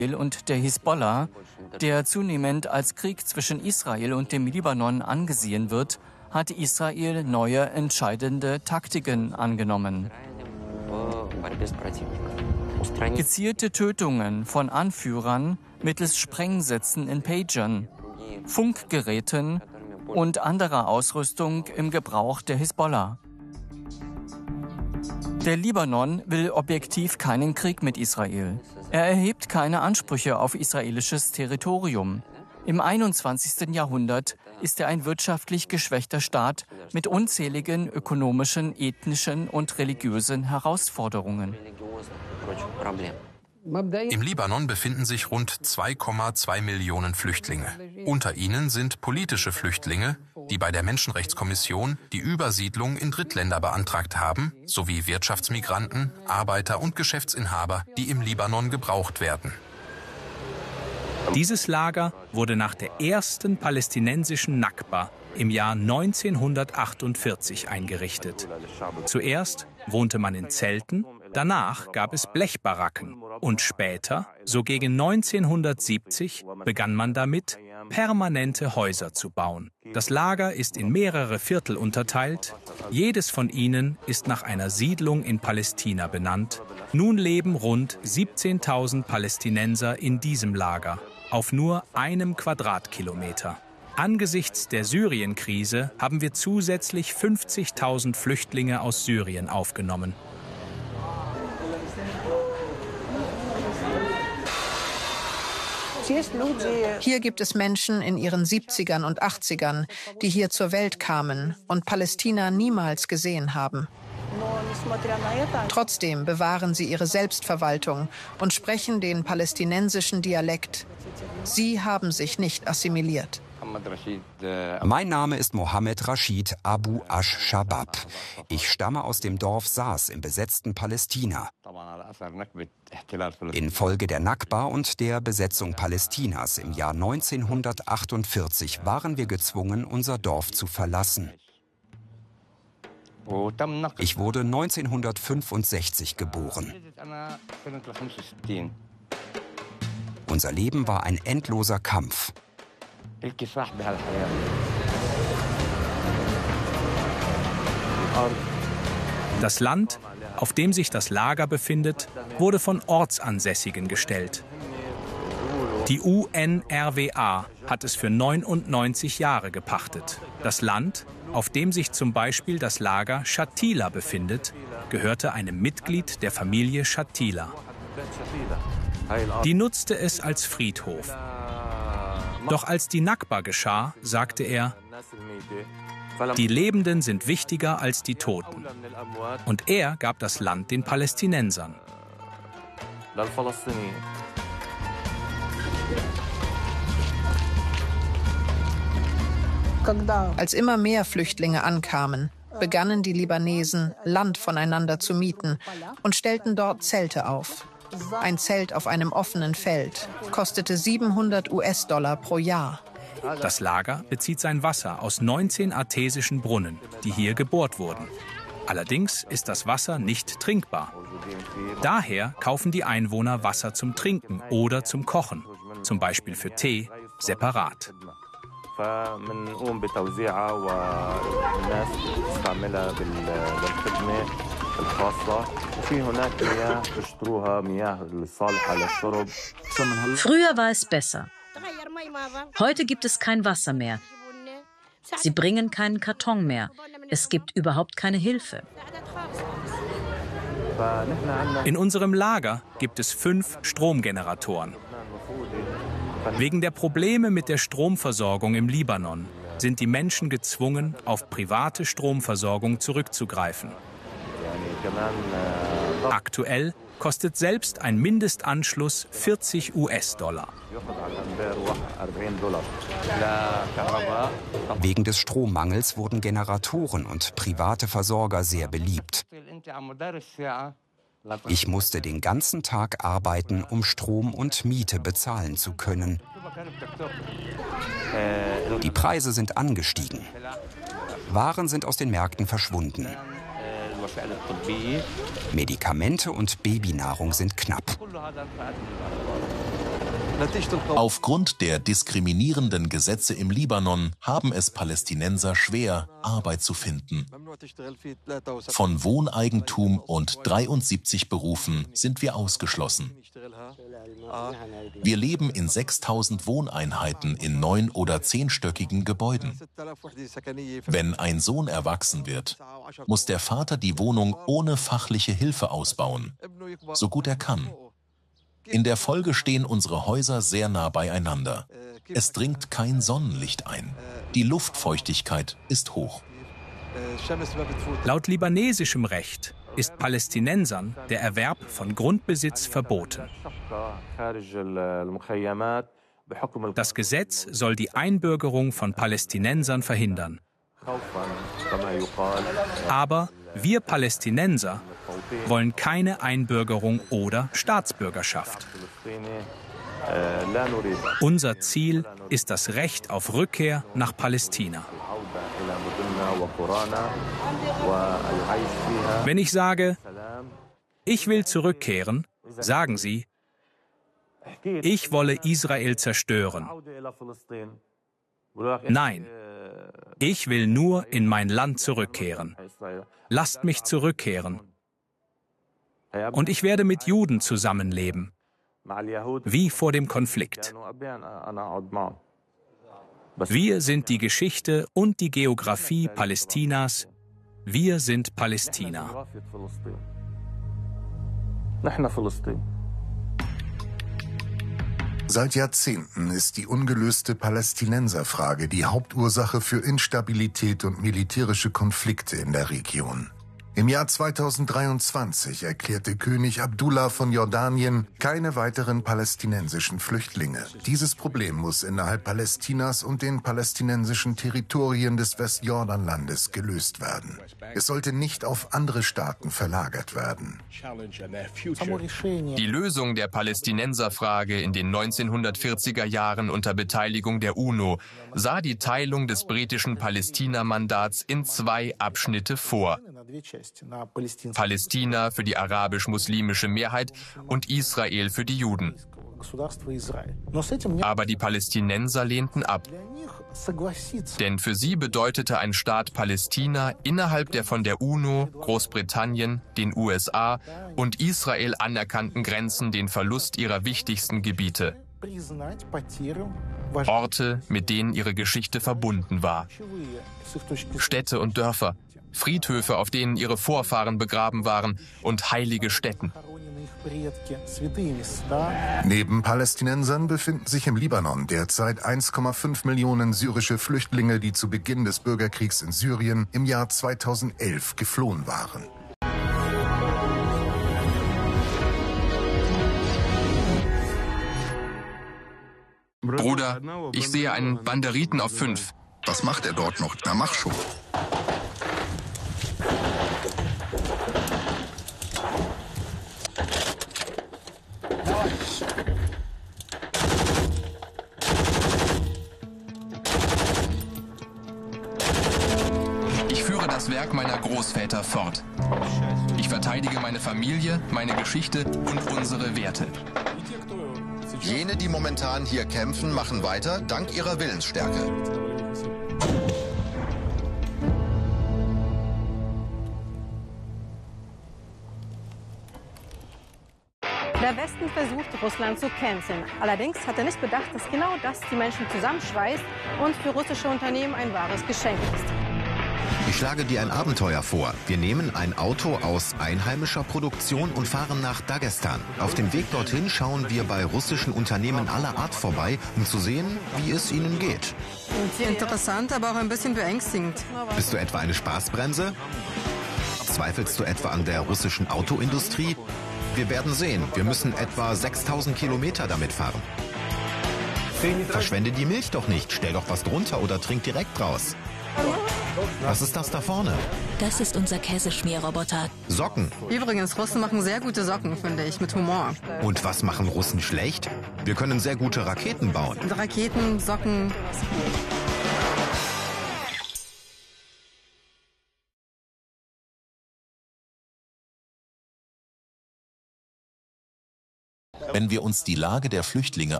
und der Hisbollah, der zunehmend als Krieg zwischen Israel und dem Libanon angesehen wird, hat Israel neue entscheidende Taktiken angenommen. Gezielte Tötungen von Anführern mittels Sprengsätzen in Pagern, Funkgeräten und anderer Ausrüstung im Gebrauch der Hisbollah. Der Libanon will objektiv keinen Krieg mit Israel. Er erhebt keine Ansprüche auf israelisches Territorium. Im 21. Jahrhundert ist er ein wirtschaftlich geschwächter Staat mit unzähligen ökonomischen, ethnischen und religiösen Herausforderungen. Im Libanon befinden sich rund 2,2 Millionen Flüchtlinge. Unter ihnen sind politische Flüchtlinge, die bei der Menschenrechtskommission die Übersiedlung in Drittländer beantragt haben, sowie Wirtschaftsmigranten, Arbeiter und Geschäftsinhaber, die im Libanon gebraucht werden. Dieses Lager wurde nach der ersten palästinensischen Nakba im Jahr 1948 eingerichtet. Zuerst wohnte man in Zelten, danach gab es Blechbaracken und später, so gegen 1970, begann man damit, permanente Häuser zu bauen. Das Lager ist in mehrere Viertel unterteilt. Jedes von ihnen ist nach einer Siedlung in Palästina benannt. Nun leben rund 17.000 Palästinenser in diesem Lager auf nur einem Quadratkilometer. Angesichts der Syrien-Krise haben wir zusätzlich 50.000 Flüchtlinge aus Syrien aufgenommen. Hier gibt es Menschen in ihren 70ern und 80ern, die hier zur Welt kamen und Palästina niemals gesehen haben. Trotzdem bewahren sie ihre Selbstverwaltung und sprechen den palästinensischen Dialekt. Sie haben sich nicht assimiliert. Mein Name ist Mohammed Rashid Abu Ash-Shabab. Ich stamme aus dem Dorf Saas im besetzten Palästina. Infolge der Nakba und der Besetzung Palästinas im Jahr 1948 waren wir gezwungen, unser Dorf zu verlassen. Ich wurde 1965 geboren. Unser Leben war ein endloser Kampf. Das Land, auf dem sich das Lager befindet, wurde von Ortsansässigen gestellt. Die UNRWA hat es für 99 Jahre gepachtet. Das Land, auf dem sich zum Beispiel das Lager Shatila befindet, gehörte einem Mitglied der Familie Shatila. Die nutzte es als Friedhof. Doch als die Nakba geschah, sagte er, die Lebenden sind wichtiger als die Toten. Und er gab das Land den Palästinensern. Als immer mehr Flüchtlinge ankamen, begannen die Libanesen, Land voneinander zu mieten und stellten dort Zelte auf. Ein Zelt auf einem offenen Feld kostete $700 pro Jahr. Das Lager bezieht sein Wasser aus 19 artesischen Brunnen, die hier gebohrt wurden. Allerdings ist das Wasser nicht trinkbar. Daher kaufen die Einwohner Wasser zum Trinken oder zum Kochen, zum Beispiel für Tee, separat. Früher war es besser. Heute gibt es kein Wasser mehr. Sie bringen keinen Karton mehr. Es gibt überhaupt keine Hilfe. In unserem Lager gibt es 5 Stromgeneratoren. Wegen der Probleme mit der Stromversorgung im Libanon sind die Menschen gezwungen, auf private Stromversorgung zurückzugreifen. Aktuell kostet selbst ein Mindestanschluss $40. Wegen des Strommangels wurden Generatoren und private Versorger sehr beliebt. Ich musste den ganzen Tag arbeiten, um Strom und Miete bezahlen zu können. Die Preise sind angestiegen. Waren sind aus den Märkten verschwunden. Medikamente und Babynahrung sind knapp. Aufgrund der diskriminierenden Gesetze im Libanon haben es Palästinenser schwer, Arbeit zu finden. Von Wohneigentum und 73 Berufen sind wir ausgeschlossen. Wir leben in 6000 Wohneinheiten in 9- oder 10-stöckigen Gebäuden. Wenn ein Sohn erwachsen wird, muss der Vater die Wohnung ohne fachliche Hilfe ausbauen, so gut er kann. In der Folge stehen unsere Häuser sehr nah beieinander. Es dringt kein Sonnenlicht ein. Die Luftfeuchtigkeit ist hoch. Laut libanesischem Recht ist Palästinensern der Erwerb von Grundbesitz verboten. Das Gesetz soll die Einbürgerung von Palästinensern verhindern. Aber wir Palästinenser wollen keine Einbürgerung oder Staatsbürgerschaft. Unser Ziel ist das Recht auf Rückkehr nach Palästina. Wenn ich sage, ich will zurückkehren, sagen sie, ich wolle Israel zerstören. Nein, ich will nur in mein Land zurückkehren. Lasst mich zurückkehren. Und ich werde mit Juden zusammenleben, wie vor dem Konflikt. Wir sind die Geschichte und die Geografie Palästinas. Wir sind Palästina. Seit Jahrzehnten ist die ungelöste Palästinenserfrage die Hauptursache für Instabilität und militärische Konflikte in der Region. Im Jahr 2023 erklärte König Abdullah von Jordanien keine weiteren palästinensischen Flüchtlinge. Dieses Problem muss innerhalb Palästinas und den palästinensischen Territorien des Westjordanlandes gelöst werden. Es sollte nicht auf andere Staaten verlagert werden. Die Lösung der Palästinenserfrage in den 1940er Jahren unter Beteiligung der UNO sah die Teilung des britischen Palästina-Mandats in 2 Abschnitte vor. Palästina für die arabisch-muslimische Mehrheit und Israel für die Juden. Aber die Palästinenser lehnten ab. Denn für sie bedeutete ein Staat Palästina innerhalb der von der UNO, Großbritannien, den USA und Israel anerkannten Grenzen den Verlust ihrer wichtigsten Gebiete. Orte, mit denen ihre Geschichte verbunden war. Städte und Dörfer, Friedhöfe, auf denen ihre Vorfahren begraben waren, und heilige Stätten. Neben Palästinensern befinden sich im Libanon derzeit 1,5 Millionen syrische Flüchtlinge, die zu Beginn des Bürgerkriegs in Syrien im Jahr 2011 geflohen waren. Bruder, ich sehe einen Banderiten auf 5. Was macht er dort noch? Na, mach schon. Ich führe das Werk meiner Großväter fort. Ich verteidige meine Familie, meine Geschichte und unsere Werte. Jene, die momentan hier kämpfen, machen weiter, dank ihrer Willensstärke. Der Westen versucht, Russland zu canceln. Allerdings hat er nicht bedacht, dass genau das die Menschen zusammenschweißt und für russische Unternehmen ein wahres Geschenk ist. Ich schlage dir ein Abenteuer vor. Wir nehmen ein Auto aus einheimischer Produktion und fahren nach Dagestan. Auf dem Weg dorthin schauen wir bei russischen Unternehmen aller Art vorbei, um zu sehen, wie es ihnen geht. Interessant, aber auch ein bisschen beängstigend. Bist du etwa eine Spaßbremse? Zweifelst du etwa an der russischen Autoindustrie? Wir werden sehen. Wir müssen etwa 6000 Kilometer damit fahren. Verschwende die Milch doch nicht. Stell doch was drunter oder trink direkt raus. Was ist das da vorne? Das ist unser Käseschmierroboter. Socken. Übrigens, Russen machen sehr gute Socken, finde ich, mit Humor. Und was machen Russen schlecht? Wir können sehr gute Raketen bauen. Raketen, Socken. Wenn wir uns die Lage der Flüchtlinge